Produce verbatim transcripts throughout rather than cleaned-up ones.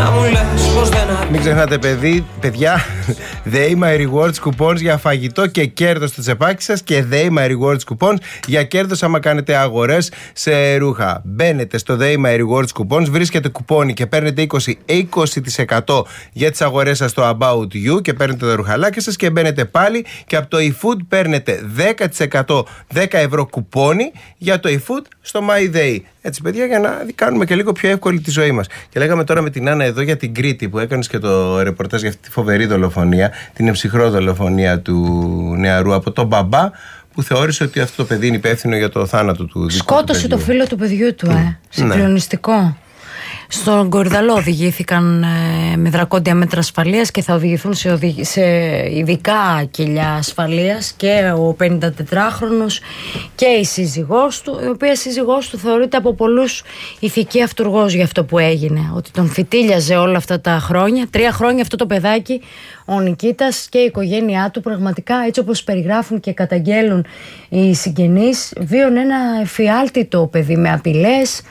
Μην ξεχνάτε, παιδί, παιδιά, They My Rewards coupons για φαγητό και κέρδος στο τσεπάκι σας και They My Rewards coupons για κέρδος άμα κάνετε αγορές σε ρούχα. Μπαίνετε στο They My Rewards coupons, βρίσκετε κουπόνι και παίρνετε είκοσι τοις εκατό για τις αγορές σας στο About You και παίρνετε τα ρουχαλάκια σας και μπαίνετε πάλι και από το eFood παίρνετε δέκα τοις εκατό, δέκα ευρώ κουπόνι για το eFood στο My Day. Έτσι, παιδιά, για να κάνουμε και λίγο πιο εύκολη τη ζωή μας. Και λέγαμε τώρα με την Άννα εδώ για την Κρήτη που έκανες και το ρεπορτάζ για αυτή τη φοβερή δολοφονία, την εμψυχρό δολοφονία του νεαρού από τον μπαμπά που θεώρησε ότι αυτό το παιδί είναι υπεύθυνο για το θάνατο του. Σκότωσε το φίλο του παιδιού του, ε. Συγκλονιστικό. Ναι. Στον Κορυδαλό οδηγήθηκαν ε, με δρακόντια μέτρα ασφαλείας και θα οδηγηθούν σε, οδηγ... σε ειδικά κελιά ασφαλείας και ο πενηντατετράχρονος και η σύζυγός του, η οποία σύζυγός του θεωρείται από πολλούς ηθική αυτουργός για αυτό που έγινε, ότι τον φυτίλιαζε όλα αυτά τα χρόνια, τρία χρόνια αυτό το παιδάκι, ο Νικήτας και η οικογένειά του, πραγματικά έτσι όπως περιγράφουν και καταγγέλουν οι συγγενείς, βίωνε ένα εφιάλτητο παιδί με απειλές,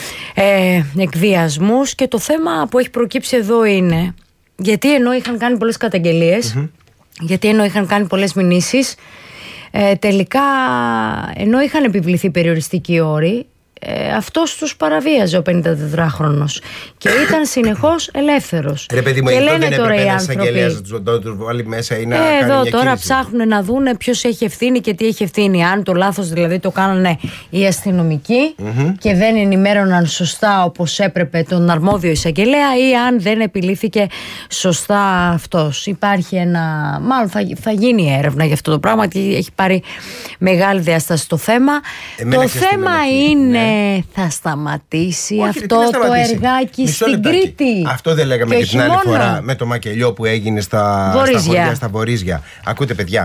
Ε, εκβιασμούς, και το θέμα που έχει προκύψει εδώ είναι γιατί ενώ είχαν κάνει πολλές καταγγελίες, mm-hmm. γιατί ενώ είχαν κάνει πολλές μηνύσεις, ε, τελικά ενώ είχαν επιβληθεί περιοριστικοί όροι, ε, αυτός τους παραβίαζε ο πενηντατετράχρονος και ήταν συνεχώς ελεύθερος. Ρε παιδί μου, και εδώ λένε δεν τώρα οι ένας άνθρωποι, αγγελέας να τους βάλει μέσα ή να ε, κάνει εδώ μια τώρα κίνηση. ψάχνουν να δούνε ποιος έχει ευθύνη και τι έχει ευθύνη. Αν το λάθος δηλαδή το κάνανε οι αστυνομικοί mm-hmm. και δεν ενημέρωναν σωστά όπως έπρεπε τον αρμόδιο εισαγγελέα, ή αν δεν επιλύθηκε σωστά αυτός. Υπάρχει ένα, μάλλον θα, θα γίνει έρευνα για αυτό το πράγμα και έχει πάρει μεγάλη διάσταση το θέμα. Εμένα το θέμα είναι, ναι. θα σταματήσει όχι, αυτό το σταματήσει. εργάκι Μισό στην λεπτάκι. Κρήτη. Αυτό δεν λέγαμε και, και την άλλη μόνο. φορά με το μακελιό που έγινε στα Βορίζια. στα, χωριά, στα Βορίζια. Ακούτε, παιδιά,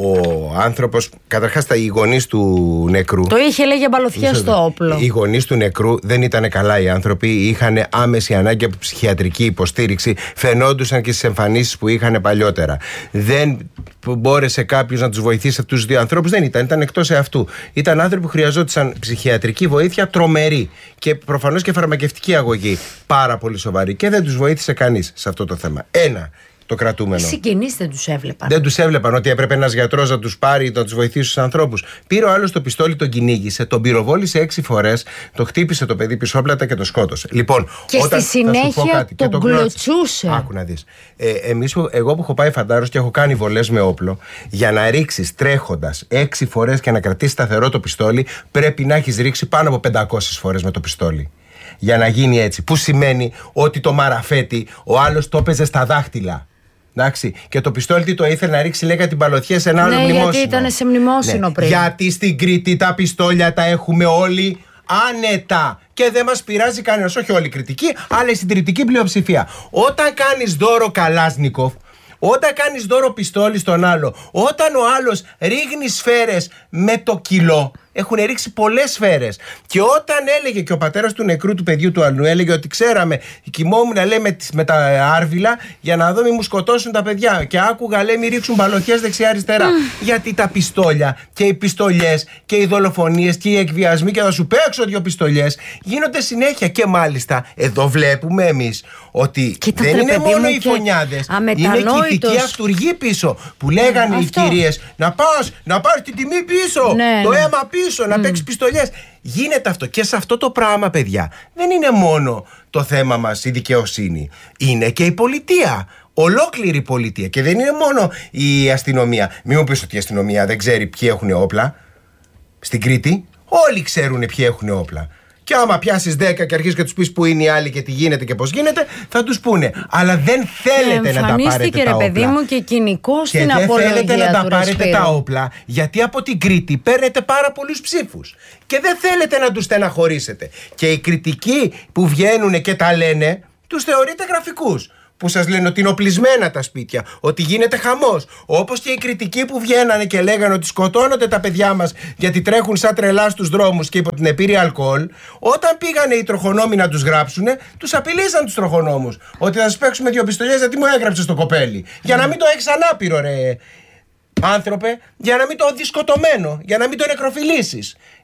ο άνθρωπος, καταρχάς τα οι γονείς του νεκρού. Το είχε λέγε μπαλωθιά στο όπλο. Οι γονείς του νεκρού δεν ήταν καλά οι άνθρωποι, είχαν άμεση ανάγκη από ψυχιατρική υποστήριξη, φαινόντουσαν και στις εμφανίσεις που είχαν παλιότερα. Δεν μπόρεσε κάποιος να τους βοηθήσει αυτούς τους δύο ανθρώπους, δεν ήταν, ήταν εκτός εαυτού. Ήταν άνθρωποι που χρειαζόντουσαν ψυχιατρική βοήθεια τρομερή και προφανώς και φαρμακευτική αγωγή πάρα πολύ σοβαρή και δεν τους βοήθησε κανείς σε αυτό το θέμα. Ένα. Το κρατούμενο. Οι συγγενείς δεν τους έβλεπαν. Δεν τους έβλεπαν ότι έπρεπε ένας γιατρός να τους πάρει, να τους βοηθήσει τους ανθρώπους. Πήρε ο άλλος το πιστόλι, τον κυνήγησε, τον πυροβόλησε έξι φορές, το χτύπησε το παιδί πισόπλατα και το σκότωσε. Λοιπόν, και όταν, στη συνέχεια κάτι, τον το κλωτσούσε. Άκου να δεις. Ε, εμείς, εγώ που έχω πάει φαντάρος και έχω κάνει βολές με όπλο, για να ρίξεις τρέχοντας έξι φορές και να κρατήσεις σταθερό το πιστόλι, πρέπει να έχεις ρίξει πάνω από πεντακόσιες φορές με το πιστόλι. Για να γίνει έτσι. Που σημαίνει ότι το μαραφέτη ο άλλος το έπαιζε στα δάχτυλα. Εντάξει. Και το πιστόλι τι το ήθελε να ρίξει, λέγα την παλωθιά σε ένα άλλο ναι, μνημόσυνο. Γιατί ήταν σε μνημόσυνο ναι. πριν. Γιατί στην Κρήτη τα πιστόλια τα έχουμε όλοι άνετα. Και δεν μας πειράζει κανένας. Όχι όλη η κριτική, αλλά η συντηρητική πλειοψηφία. Όταν κάνεις δώρο Καλάσνικοφ, όταν κάνεις δώρο πιστόλι στον άλλο, όταν ο άλλος ρίχνει σφαίρες με το κιλό, έχουν ρίξει πολλές σφαίρες. Και όταν έλεγε και ο πατέρας του νεκρού του παιδιού του άλλου, έλεγε ότι ξέραμε, κοιμόμουν λέει, με, με τα άρβιλα για να δω μη μου σκοτώσουν τα παιδιά. Και άκουγα λέει μη ρίξουν μπαλωχιές δεξιά-αριστερά. Mm. Γιατί τα πιστόλια και οι πιστολιές και οι δολοφονίες και οι εκβιασμοί, και θα σου παίξω δύο πιστολιές, γίνονται συνέχεια. Και μάλιστα εδώ βλέπουμε εμείς ότι Κοίτα, δεν είναι μόνο οι φωνιάδες, είναι και η ηθική αυτουργή πίσω. Που λέγανε ναι, οι κυρίες να πας, να πάρεις την τιμή πίσω, ναι, το ναι. αίμα πίσω, να mm. παίξεις πιστολιές. Γίνεται αυτό. Και σε αυτό το πράγμα, παιδιά, δεν είναι μόνο το θέμα μας η δικαιοσύνη. Είναι και η πολιτεία. Ολόκληρη η πολιτεία. Και δεν είναι μόνο η αστυνομία. Μην μου πεις ότι η αστυνομία δεν ξέρει ποιοι έχουν όπλα. Στην Κρήτη όλοι ξέρουν ποιοι έχουν όπλα. Και άμα πιάσεις δέκα και αρχίσεις και τους πεις που είναι οι άλλοι και τι γίνεται και πώς γίνεται, θα τους πούνε. Αλλά δεν θέλετε να τα πάρετε τα όπλα. Ρε παιδί μου και κοινικώς στην απολογία του. Και δεν θέλετε να τα πάρετε Ρεσπίρου. τα όπλα, γιατί από την Κρήτη παίρνετε πάρα πολλούς ψήφους. Και δεν θέλετε να τους στεναχωρήσετε. Και οι κριτικοί που βγαίνουν και τα λένε, τους θεωρείτε γραφικούς. Που σας λένε ότι είναι οπλισμένα τα σπίτια, ότι γίνεται χαμός. Όπως και οι κριτικοί που βγαίνανε και λέγανε ότι σκοτώνονται τα παιδιά μας γιατί τρέχουν σαν τρελά στους δρόμους και υπό την επίρρεια αλκοόλ. Όταν πήγανε οι τροχονόμοι να τους γράψουνε, τους απειλήσαν τους τροχονόμους. Ότι θα σας παίξουμε δύο πιστολιές γιατί μου έγραψες το κοπέλι. Για να μην το έχεις ανάπηρο, ρε άνθρωπε, για να μην το δεις σκοτωμένο, για να μην το νεκροφιλήσεις.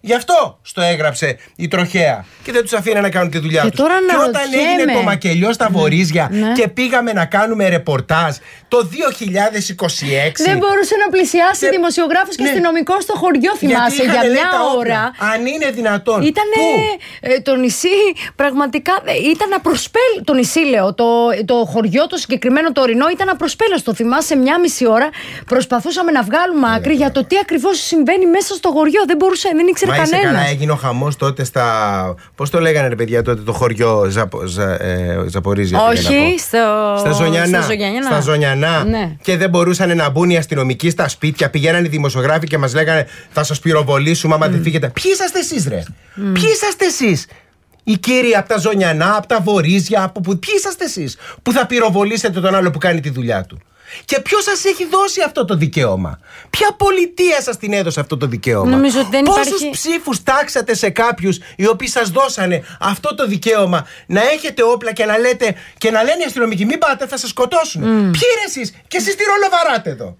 Γι' αυτό στο έγραψε η τροχέα και δεν τους αφήνει να κάνουν τη δουλειά και τους. Τώρα και όταν ρωτιέμαι. έγινε το μακελιό στα ναι. Βορίζια ναι. και πήγαμε να κάνουμε ρεπορτάζ το δύο χιλιάδες είκοσι έξι. Δεν μπορούσε να πλησιάσει ναι. δημοσιογράφος και ναι. αστυνομικό στο χωριό, θυμάσαι, για μια ώρα. Αν είναι δυνατόν. Ήταν ε, το νησί πραγματικά. Ήταν απροσπέλ. Το νησί, λέω. Το, το χωριό, το συγκεκριμένο το ορεινό, ήταν απροσπέλαστο. Θυμάσαι, μια μισή ώρα προσπαθούσαμε να βγάλουμε άκρη για το τι ακριβώς συμβαίνει μέσα στο χωριό. Δεν μπορούσε, δεν ήξερε κανένας. Μα καλά, έγινε ο χαμός τότε στα. Πώς το λέγανε, ρε παιδιά, τότε το χωριό Ζαπο, Ζα, ε, Ζαπορίζια. Όχι, στο... στα Ζωνιανά. Στα Ζωνιανά. Στα Ζωνιανά. Ναι. Και δεν μπορούσαν να μπουν οι αστυνομικοί στα σπίτια. Πηγαίναν οι δημοσιογράφοι και μας λέγανε θα σας πυροβολήσουμε άμα mm. δεν φύγετε. Ποιοι είσαστε εσείς, ρε? Mm. Ποιοι είσαστε εσείς? Οι κύριοι από τα Ζωνιανά, από τα Βορίζια, από που. Ποιοι είσαστε εσείς που θα πυροβολήσετε τον άλλο που κάνει τη δουλειά του? Και ποιος σας έχει δώσει αυτό το δικαίωμα? Ποια πολιτεία σας την έδωσε αυτό το δικαίωμα? Νομίζω ότι δεν Πόσους υπάρχει... ψήφους τάξατε σε κάποιους οι οποίοι σας δώσανε αυτό το δικαίωμα να έχετε όπλα και να λέτε και να λένε οι αστυνομικοί μην πάτε, θα σας σκοτώσουν? Mm. Ποιοι είναι εσείς? Και εσείς τι ρόλο βαράτε εδώ?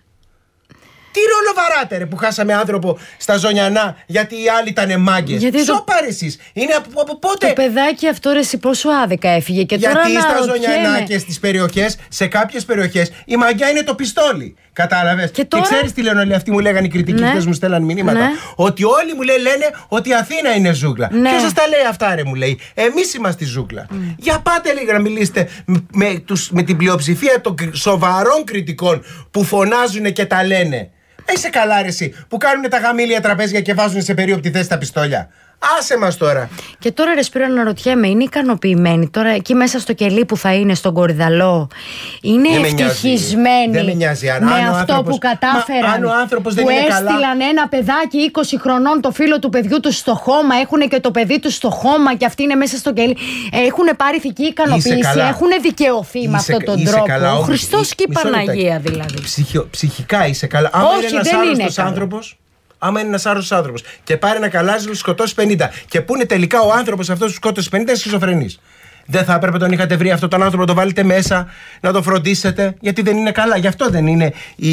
Τι ρόλο βαράτε, ρε, που χάσαμε άνθρωπο στα Ζωνιανά γιατί οι άλλοι ήταν μάγκες? Γιατί Σώπα ρε εσείς. Είναι από, από πότε? Το παιδάκι αυτό, ρε, εσύ πόσο άδικα έφυγε. Και γιατί τώρα στα ρωτιέμαι... Ζωνιανά και στις περιοχές, σε κάποιες περιοχές, η μαγιά είναι το πιστόλι. Κατάλαβες? Και, τώρα... και ξέρεις τι λένε όλοι αυτοί, μου λέγανε οι κριτικοί, ναι. χτες μου στέλναν μηνύματα. Ναι. Ότι όλοι μου λέει, λένε ότι η Αθήνα είναι ζούγκλα. Ναι. Ποιος σας τα λέει αυτά, ρε, μου λέει? Εμείς είμαστε ζούγκλα. Mm. Για πάτε λίγο να μιλήσετε με, τους, με την πλειοψηφία των σοβαρών κριτικών που φωνάζουν και τα λένε. Είσαι καλά, ρε, εσύ, που κάνουν τα γαμήλια τραπέζια και βάζουν σε περίοπτη θέση τα πιστόλια. Άσε μας τώρα. Και τώρα, ρε Σπύρο, να ρωτιέμαι, είναι ικανοποιημένοι τώρα εκεί μέσα στο κελί που θα είναι στον Κορυδαλό? Είναι δεν ευτυχισμένοι με, με, νοιάζει, αν, με αν αυτό άνθρωπος, που κατάφεραν? Μα, αν ο άνθρωπος δεν που είναι έστειλαν καλά... ένα παιδάκι είκοσι χρονών, το φίλο του παιδιού του στο χώμα, έχουν και το παιδί του στο χώμα και αυτή είναι μέσα στο κελί. Έχουν πάρει ηθική ικανοποίηση, έχουν δικαιωθεί είσαι, με αυτόν τον τρόπο. Καλά, ο Χριστός και η Παναγία δηλαδή. Ψυχιο, ψυχικά είσαι καλά. Άμα όχι, είναι ένας άρρωστος άνθρωπος, άμα είναι ένας άρρωστος άνθρωπος και πάρει ένα καλάζι, σκοτώσει πενήντα και που είναι τελικά ο άνθρωπος αυτός που σκότωσε πενήντα είναι σχιζοφρενής, δεν θα έπρεπε τον είχατε βρει αυτόν τον άνθρωπο, να τον βάλετε μέσα, να τον φροντίσετε? Γιατί δεν είναι καλά. Γι' αυτό δεν είναι η.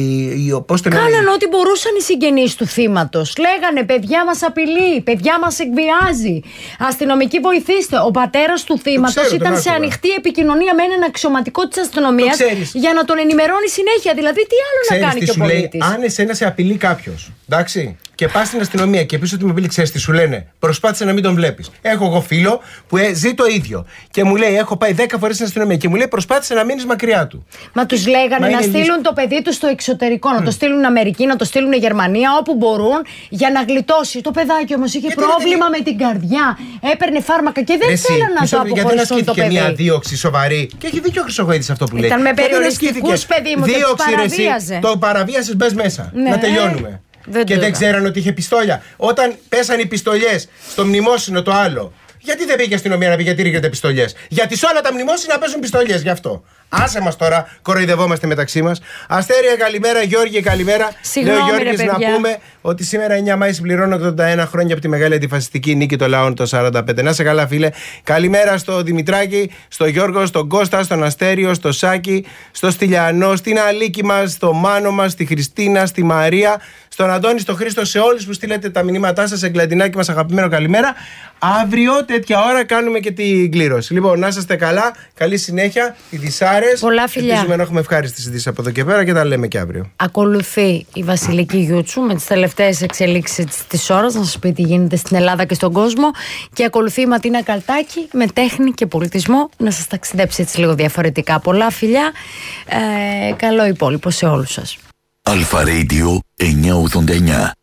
η πώς το Κάναν λένε... ό,τι μπορούσαν οι συγγενείς του θύματος. Λέγανε παιδιά μας απειλεί, παιδιά μας εκβιάζει. Αστυνομικοί βοηθήστε. Ο πατέρας του θύματος ήταν σε ανοιχτή επικοινωνία με έναν αξιωματικό της αστυνομίας για να τον ενημερώνει συνέχεια. Δηλαδή, τι άλλο ξέρεις να κάνει και ο πολίτης? Αν εσένα σε απειλεί κάποιος, εντάξει, και πας στην αστυνομία και πεις ότι με απειλεί, ξέρεις τι σου λένε? Προσπάθησε να μην τον βλέπεις. Έχω εγώ φίλο που ε, ζει το ίδιο. Και μου λέει: έχω πάει δέκα φορές στην αστυνομία και μου λέει: προσπάθησε να μείνεις μακριά του. Μα τους λέγανε Μα να στείλουν λύση. το παιδί του στο εξωτερικό, mm. να το στείλουν Αμερική, να το στείλουν Γερμανία, όπου μπορούν για να γλιτώσει. Το παιδάκι όμως είχε γιατί πρόβλημα δεν... με την καρδιά. Έπαιρνε φάρμακα και δεν θέλανε να το αποχωρήσουν το παιδί. Γιατί μια δίωξη σοβαρή. Και έχει δίκιο ο Χρυσοχοίδης αυτό που λέει. Ήταν με περιοριστικούς, παιδί μου, και παραβίαζε. Το παραβίασες, μπες μέσα. Να τελειώνουμε. Δεν και δεν ξέραν ότι είχε πιστόλια. Όταν πέσαν οι πιστολιές στο μνημόσυνο το άλλο, γιατί δεν πήγε η αστυνομία να πει γιατί ρίχνετε πιστολιές? Γιατί σε όλα τα μνημόσυνα παίζουν πιστολιές, γι' αυτό. Άσε μας τώρα, κοροϊδευόμαστε μεταξύ μας. Αστέρια, καλημέρα. Γιώργη, καλημέρα. Συγγνώμη, Λέω Γιώργης, ρε, να πούμε ότι σήμερα εννιά Μάη συμπληρώνω ογδόντα ένα χρόνια από τη μεγάλη αντιφασιστική νίκη των λαών το σαράντα πέντε. Να σε καλά, φίλε. Καλημέρα στο Δημητράκη, στο Γιώργο, στον Κώστα, στον Αστέριο, στο Σάκη, στο Στυλιανό, στην Αλίκη μας, στο Μάνο μας, στη Χριστίνα, στη Μαρία, στον Αντώνη, στο Χρήστο, σε όλους που στείλετε τα μηνύματά σας. Εγκλαντινάκι μας, αγαπημένο, καλημέρα. Αύριο τέτοια ώρα κάνουμε και την κλήρωση. Λοιπόν, να είστε καλά, καλή συνέχεια. Οι Δυσάρες. Πολλά φιλιά. Ελπίζουμε να έχουμε ευχάριστες ειδήσεις από εδώ και πέρα και τα λέμε και αύριο. Ακολουθεί η Βασιλική Γιούτσου με τις τελευταίες εξελίξεις της ώρας, να σας πει τι γίνεται στην Ελλάδα και στον κόσμο. Και ακολουθεί η Ματίνα Καλτάκη με τέχνη και πολιτισμό, να σας ταξιδέψει έτσι λίγο διαφορετικά. Πολλά φιλιά. Ε, καλό υπόλοιπο σε όλους σας. Αλφα Radio εννιακόσια ογδόντα εννιά.